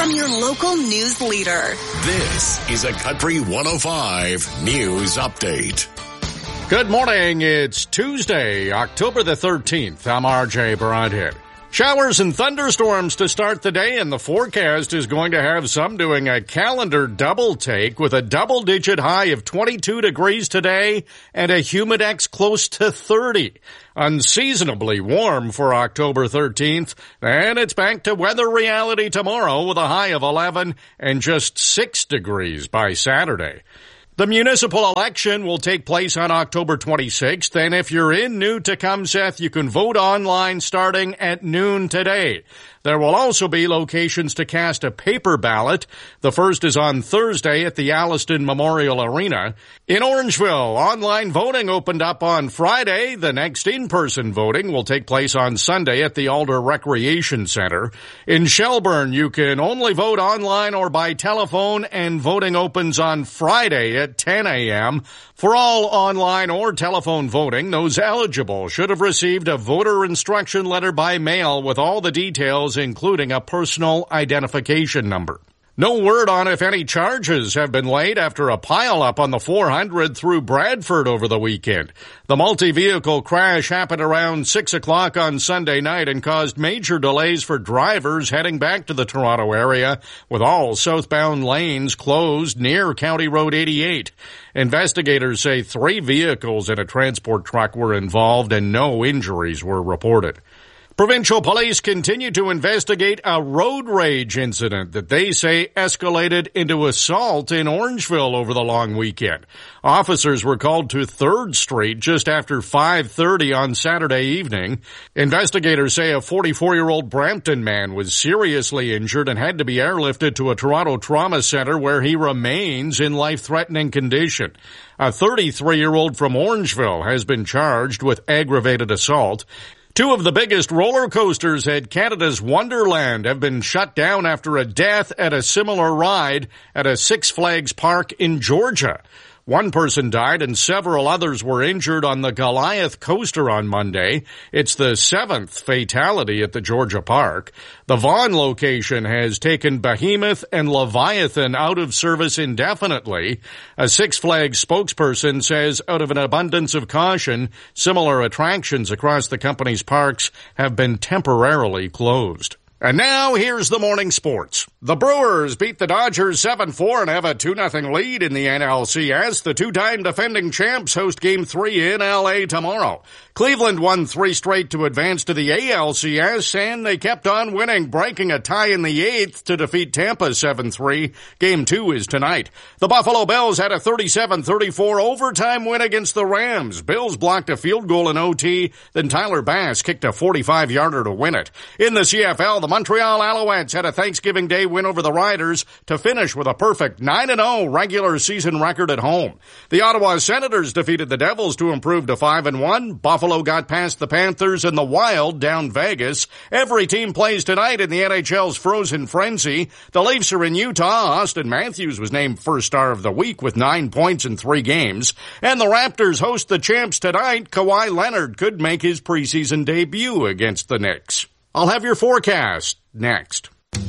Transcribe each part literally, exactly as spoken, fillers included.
from your local news leader. This is a Country one oh five News Update. Good morning. It's Tuesday, October the thirteenth. I'm R J Broadhead. Showers and thunderstorms to start the day, and the forecast is going to have some doing a calendar double take with a double-digit high of twenty-two degrees today and a humidex close to thirty. Unseasonably warm for October thirteenth, and it's back to weather reality tomorrow with a high of eleven and just six degrees by Saturday. The municipal election will take place on October twenty-sixth, and if you're in New Tecumseth, you can vote online starting at noon today. There will also be locations to cast a paper ballot. The first is on Thursday at the Alliston Memorial Arena. In Orangeville, online voting opened up on Friday. The next in-person voting will take place on Sunday at the Alder Recreation Center. In Shelburne, you can only vote online or by telephone, and voting opens on Friday at ten a.m. For all online or telephone voting, those eligible should have received a voter instruction letter by mail with all the details, including a personal identification number. No word on if any charges have been laid after a pileup on the four hundred through Bradford over the weekend. The multi-vehicle crash happened around six o'clock on Sunday night and caused major delays for drivers heading back to the Toronto area, with all southbound lanes closed near County Road eighty-eight. Investigators say three vehicles and a transport truck were involved and no injuries were reported. Provincial police continue to investigate a road rage incident that they say escalated into assault in Orangeville over the long weekend. Officers were called to third Street just after five thirty on Saturday evening. Investigators say a forty-four-year-old Brampton man was seriously injured and had to be airlifted to a Toronto trauma center where he remains in life-threatening condition. A thirty-three-year-old from Orangeville has been charged with aggravated assault. Two of the biggest roller coasters at Canada's Wonderland have been shut down after a death at a similar ride at a Six Flags park in Georgia. One person died and several others were injured on the Goliath coaster on Monday. It's the seventh fatality at the Georgia park. The Vaughan location has taken Behemoth and Leviathan out of service indefinitely. A Six Flags spokesperson says out of an abundance of caution, similar attractions across the company's parks have been temporarily closed. And now, here's the morning sports. The Brewers beat the Dodgers seven four and have a two nothing lead in the N L C S. The two-time defending champs host Game three in L A tomorrow. Cleveland won three straight to advance to the A L C S, and they kept on winning, breaking a tie in the eighth to defeat Tampa seven three. Game two is tonight. The Buffalo Bills had a thirty-seven thirty-four overtime win against the Rams. Bills blocked a field goal in O T, then Tyler Bass kicked a forty-five-yarder to win it. In the C F L, the Montreal Alouettes had a Thanksgiving Day win over the Riders to finish with a perfect nine and oh regular season record at home. The Ottawa Senators defeated the Devils to improve to five and one. Buffalo got past the Panthers and the Wild down Vegas. Every team plays tonight in the N H L's Frozen Frenzy. The Leafs are in Utah. Austin Matthews was named first star of the week with nine points in three games. And the Raptors host the champs tonight. Kawhi Leonard could make his preseason debut against the Knicks. I'll have your forecast next.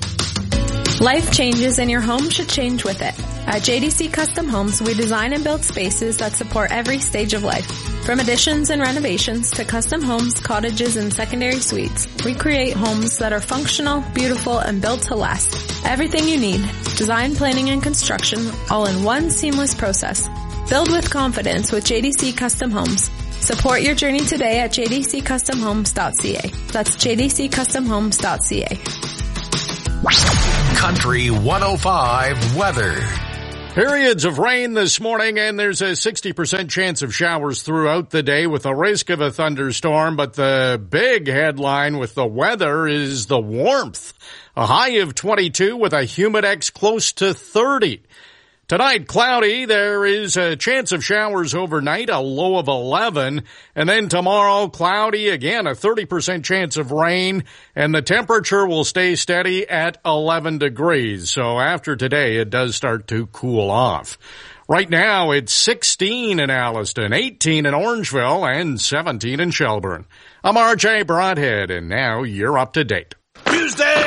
Life changes and your home should change with it. At J D C Custom Homes, we design and build spaces that support every stage of life. From additions and renovations to custom homes, cottages, and secondary suites, we create homes that are functional, beautiful, and built to last. Everything you need, design, planning, and construction, all in one seamless process. Build with confidence with J D C Custom Homes. Support your journey today at j d c custom homes dot c a. That's j d c custom homes dot c a. Country one oh five weather. Periods of rain this morning, and there's a sixty percent chance of showers throughout the day with a risk of a thunderstorm. But the big headline with the weather is the warmth. A high of twenty-two with a humidex close to thirty. Tonight, cloudy. There is a chance of showers overnight, a low of eleven. And then tomorrow, cloudy again, a thirty percent chance of rain. And the temperature will stay steady at eleven degrees. So after today, it does start to cool off. Right now, it's sixteen in Alliston, eighteen in Orangeville, and seventeen in Shelburne. I'm R J Broadhead, and now you're up to date. Tuesday!